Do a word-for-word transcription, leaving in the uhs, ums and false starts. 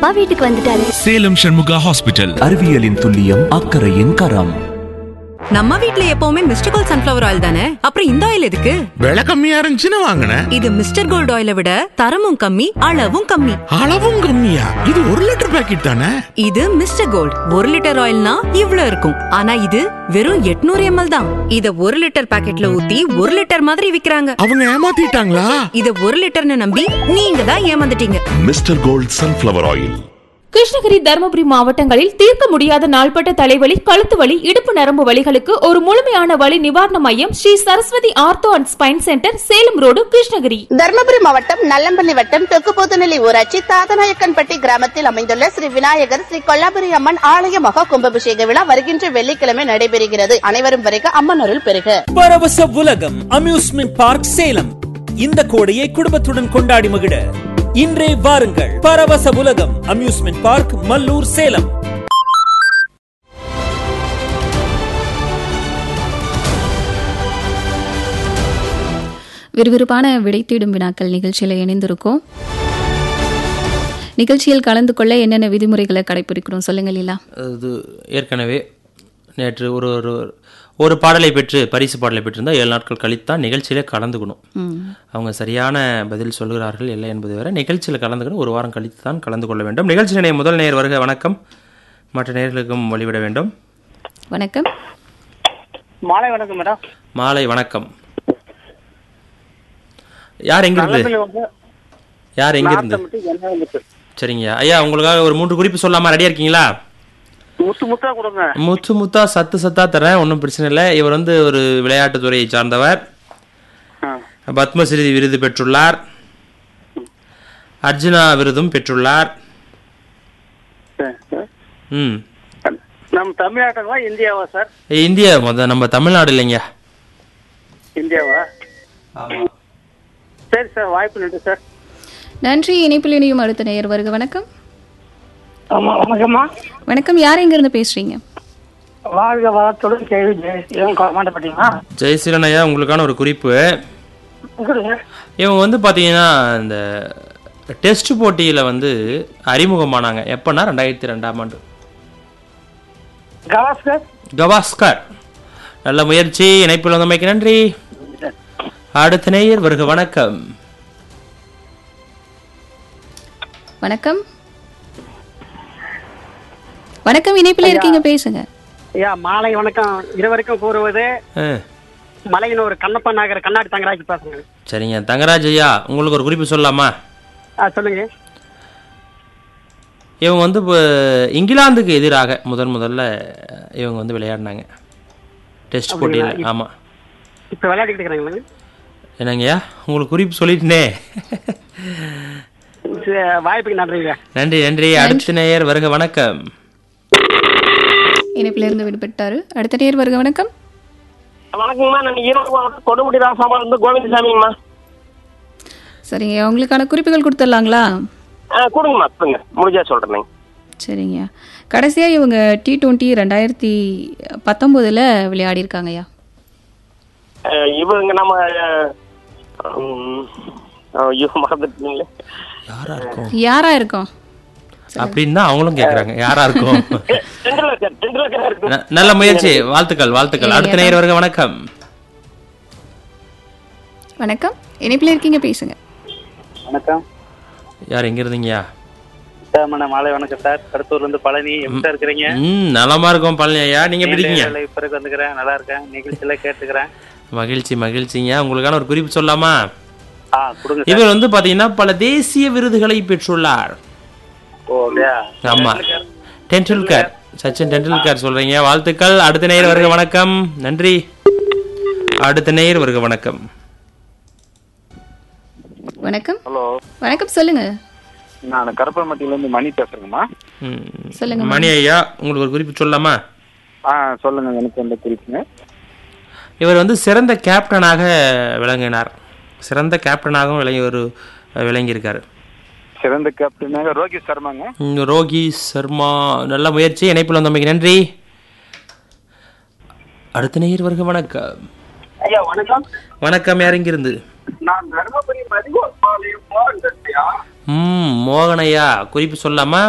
அப்பா வீட்டுக்கு வந்துட்டாரு. சேலம் சண்முகா ஹாஸ்பிட்டல். அறிவியலின் துல்லியம், அக்கறையின் கரம். நம்ம வீட்ல எப்பவுமே மிஸ்டர் கோல்ட் சன்ஃபிளவர் ஆயில் தானே, அப்புறம் இந்த ஆயில் எதுக்கு? விலை கம்மியா இருந்துச்சுன்னு வாங்கினேன். இது மிஸ்டர் கோல்ட் ஆயிலை விட தரமும் கம்மி, அளவும் கம்மி. அளவும் கம்மியா? இது ஒரு லிட்டர் பாக்கெட் தானே. இது மிஸ்டர் கோல்ட் ஒரு லிட்டர் ஆயில்னா இவ்ளோ இருக்கும், ஆனா இது வெறும் எட்நூறு எம்எல் தான். இத ஒரு லிட்டர் பாக்கெட்ல ஊத்தி ஒரு லிட்டர் மாதிரி விக்கிறாங்க. அவங்க ஏமாத்திட்டாங்களா? இத ஒரு லிட்டர்னு நம்பி நீங்க தான் ஏமாந்துட்டீங்க. Mister gold sunflower oil. Krishnagiri, Dharmapuri மாவட்டங்களில் தீர்க்க முடியாத நாள்பட்ட தலைவலி, கழுத்து வலி, இடுப்பு நரம்பு வலிகளுக்கு ஒரு முழுமையான வலி நிவாரண மையம் Sri Saraswati ortho and spine centre, Salem road, Krishnagiri. Dharmapuri மாவட்டம் நல்லம்பள்ளி வட்டம் தொக்குபோத்துநிலை ஊராட்சி தாதநாயக்கன்பட்டி கிராமத்தில் அமைந்துள்ள ஸ்ரீ விநாயகர் ஸ்ரீ கொல்லாபுரி அம்மன் ஆலய மகா கும்பாபிஷேக விழா வருகின்ற வெள்ளிக்கிழமை நடைபெறுகிறது. அனைவரும் வருக, அம்மன் அருள் பெறுக. பரவச உலகம் அம்யூஸ்மெண்ட் பார்க் சேலம். இந்த கோடையை குடும்பத்துடன் கொண்டாடி மகிழ இன்றே வாருங்கள். பரவச உலகம் அம்யூஸ்மெண்ட் பார்க், மல்லூர், சேலம். விறுவிறுப்பான விடை தேடும் வினாக்கள் நிகழ்ச்சியில் இணைந்திருக்கோம். நிகழ்ச்சியில் கலந்து கொள்ள என்னென்ன விதிமுறைகளை கடைபிடிக்கிறோம் சொல்லுங்க லீலா. அது ஏற்கனவே நேற்று ஒரு ஒரு ஒரு பாடலை பெற்று பரிசு பாடலை பெற்றிருந்தால் ஏழு நாட்கள் கழித்தான் நிகழ்ச்சியிலே கலந்துக்கணும். அவங்க சரியான பதில் சொல்கிறார்கள் இல்லை என்பது வேற. நிகழ்ச்சியில் கலந்துக்கணும் ஒரு வாரம் கழித்து தான் கலந்து கொள்ள வேண்டும். நிகழ்ச்சி நிலைய முதல் நேயர் வருக. வணக்கம். மற்ற நேயர்களுக்கும் வழிவிட வேண்டும். வணக்கம். மாலை வணக்கம் மேடம். மாலை வணக்கம். யார் எங்கிருந்து? யார் எங்கிருந்து? சரிங்க ஐயா, உங்களுக்காக ஒரு மூன்று குறிப்பு சொல்லாமா? ரெடியா இருக்கீங்களா? முத்து முத்தா கொடுங்க. முத்து முத்தா சத்து சத்தா தரேன், ஒன்றும் பிரச்சனை இல்லை. இவர் வந்து ஒரு விளையாட்டுத் துறையை சார்ந்தவர். பத்மஸ்ரீ விருது பெற்றுள்ளார். அர்ஜுனா விருதும் பெற்றுள்ளார். ம் நம்ம தமிழ்நாட்டுங்களா இந்தியாவா சார்? இந்தியா. முத நம்ம தமிழ்நாடு இல்லைங்க. இந்தியாவா? சரி சார், வாய்ப்பு நன்றி சார். நன்றி. இணைப்பில் இணையும் அடுத்த நேயர் வருக. வணக்கம். ஆமா வணக்கம்மா. வணக்கம். யார் எங்க இருந்து பேசுறீங்க? வாழ்க வளத்துடன் கேள்வி ஜெயசீலன். ஜெயசீலன் ஐயா, உங்களுக்கான ஒரு குறிப்பு. இவங்க வந்து பாத்தீங்கன்னா இந்த டெஸ்ட் போட்டியில வந்து அறிமுகமானாங்க. எப்பன்னா ரெண்டாயிரத்தி ரெண்டாம் ஆண்டு. கவாஸ்கர். கவாஸ்கர். நல்ல முயற்சி. இணைப்பில் வந்தமைக்கு நன்றி. அடுத்த நேயர் வருக. வணக்கம். வணக்கம். வணக்கம். இணைப்பில் இருக்கீங்க, பேசுங்க. ஐயா மாலை வணக்கம். இருவருக்கும் கூறுவது மலையின் ஒரு கண்ணப்ப நகர் கண்ணாடி தங்கராஜ் பேசுறேன். சரிங்க தங்கராஜ் ஐயா, உங்களுக்கு ஒரு குறிப்பு சொல்லலாமா? சொல்லுங்க. இவங்க வந்து இங்கிலாந்துக்கு எதிராக முதன் முதல்ல இவங்க வந்து விளையாடினாங்க டெஸ்ட் போட்டியில். ஆமா, இப்ப விளையாடிட்டு இருக்காங்க. என்னங்கய்யா, உங்களுக்கு குறிப்பு சொல்லிட்டேனே. வாய்ப்புக்கு நன்றிங்க. நன்றி நன்றி. அடுத்த நேயர் வருக. வணக்கம். இணைப்பில இருந்து விடுபட்டாரு. அடுத்த நேயர் வருக. வணக்கம். வணக்கம்மா. நான் ஈரோடு கொடுமுடி ராசாமா இருந்து கோவிந்தசாமிங்கம்மா. சரிங்க, உங்களுக்கான குறிப்புகள் கொடுத்துடலாங்களா? கொடுங்கம்மா, கொடுங்க, முடிஞ்சா சொல்றேன். சரிங்க. கடைசியா இவங்க டி டுவெண்ட்டி ரெண்டாயிரத்தி பத்தொன்பதுல விளையாடி இருக்காங்கய்யா. இவங்க நம்ம மறந்துட்டீங்களே. யாரா இருக்கும்? யாரா இருக்கும் அப்படின்னா அவங்களும் கேக்குறாங்க யாரா இருக்கும். நல்ல முயற்சி, வாழ்த்துக்கள் வாழ்த்துக்கள். அடுத்த நேயர் வருக. வணக்கம். வணக்கம். இணைப்பில் இருக்கீங்க, பேசுங்க. வணக்கம். யார் எங்க இருந்தீங்கயா? மாலை வணக்கம் சார். கடத்தூர்ல இருந்து பழனி. எப்படி இருக்கிறீங்க? ம் நலமா இருக்கும் பழனி ஐயா, நீங்க எப்படி இருக்கீங்க? பிறகு வந்துக்கிறேன், நல்லா இருக்கேன். நிகழ்ச்சியில கேட்டுக்கிறேன். மகிழ்ச்சி மகிழ்ச்சிங்க. உங்களுக்கான ஒரு குறிப்பு சொல்லலாமா? கொடுங்க. இவர் வந்து பாத்தீங்கன்னா பல தேசிய விருதுகளை பெற்றுள்ளார். ஆமா, டெண்டுல்கர், சச்சின் டெண்டுல்கர் சொல்றீங்க. வாழ்த்துக்கள். அடுத்த நேயர் வருக. வணக்கம். நன்றி. அடுத்த நேயர் வருக. வணக்கம். வணக்கம். ஹலோ. வணக்கம், சொல்லுங்க. நான் கருப்பமட்டில இருந்து மணி பேசுறேங்கம்மா. சொல்லுங்க மணி ஐயா, உங்களுக்கு ஒரு குறிப்பு சொல்லலாமா? ஆ சொல்லுங்க. எனக்கு அந்த குறிப்புங்க. இவர் வந்து சிறந்த கேப்டனாக விளங்கினார். சிறந்த கேப்டனாகவும் விளங்கி ஒரு விளங்கியிருக்காரு. சிறந்த கேப்டனாக ரோஹித் சர்மாங்க. ரோஹித் சர்மா. நல்ல முயற்சி. இணைப்பில் வந்தமைக்கு நன்றி. அடுத்த நேயர் வருக. வணக்கம். ஐயா வணக்கம். வணக்கம். யார் இங்கிருந்து? நான் தர்மபுரி மதிகோபாளையம் மோகன். ம் மோகனையா, குறிப்பு சொல்லாமா?